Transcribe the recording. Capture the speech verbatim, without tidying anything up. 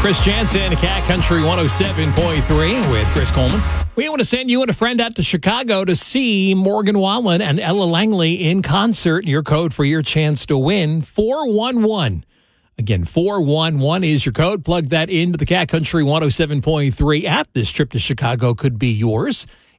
Chris Jansen, Cat Country one oh seven point three with Chris Coleman. We want to send you and a friend out to Chicago to see Morgan Wallen and Ella Langley in concert. Your code for your chance to win, four one one. Again, four one one is your code. Plug that into the Cat Country one oh seven point three app. This trip to Chicago could be yours.